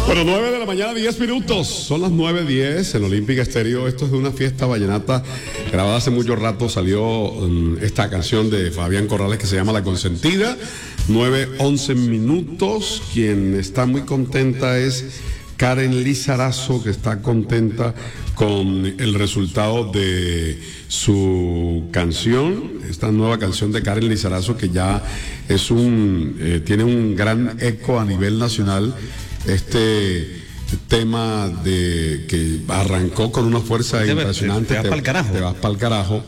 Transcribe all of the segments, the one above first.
Bueno, 9 de la mañana, 10 minutos. Son las 9:10 en Olímpica Estéreo. Esto es de una fiesta vallenata grabada hace mucho rato. Salió esta canción de Fabián Corrales que se llama La Consentida. 9:11 minutos. Quien está muy contenta es Karen Lizarazo, que está contenta con el resultado de su canción, esta nueva canción de Karen Lizarazo, que ya es tiene un gran eco a nivel nacional. Este tema de que arrancó con una fuerza impresionante. Te vas pa'l carajo. Te vas pa'l carajo.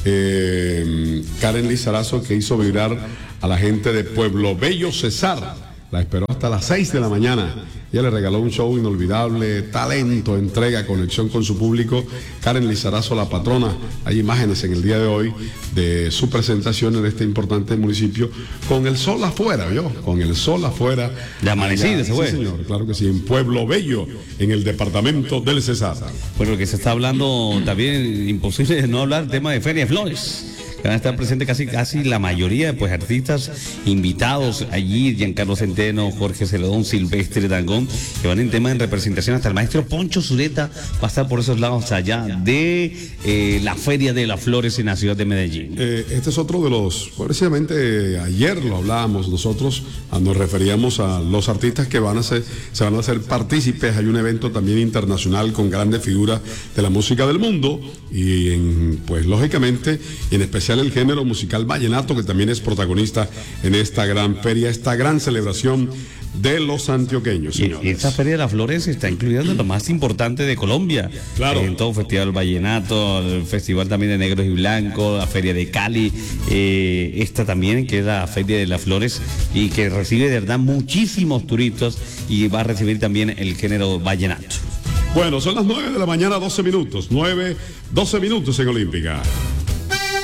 Karen Lizarazo, que hizo vibrar a la gente de Pueblo Bello Cesar. La esperó hasta las 6 de la mañana. Ella le regaló un show inolvidable, talento, entrega, conexión con su público. Karen Lizarazo, la patrona. Hay imágenes en el día de hoy de su presentación en este importante municipio, con el sol afuera, ¿vio? Con el sol afuera. De amanecida, se fue. Sí, señor, claro que sí, en Pueblo Bello, en el departamento del Cesar. Bueno, que se está hablando también, imposible de no hablar, tema de Feria de Flores. Que van a estar presentes casi la mayoría, pues, artistas invitados allí: Giancarlo Centeno, Jorge Celedón, Silvestre Dangond, que van en tema de representación. Hasta el maestro Poncho Zuleta va a estar por esos lados allá de la Feria de las Flores en la ciudad de Medellín. Este es otro de los, precisamente ayer lo hablábamos nosotros, nos referíamos a los artistas que se van a hacer partícipes. Hay un evento también internacional con grandes figuras de la música del mundo y pues lógicamente, en especial el género musical vallenato, que también es protagonista en esta gran feria, esta gran celebración de los antioqueños. Y esta Feria de las Flores está incluida en lo más importante de Colombia. Claro. En todo Festival Vallenato, el Festival también de Negros y Blancos, la Feria de Cali, esta también, que es la Feria de las Flores, y que recibe de verdad muchísimos turistas, y va a recibir también el género vallenato. Bueno, son las 9 de la mañana, 12 minutos. 9:12 minutos en Olímpica.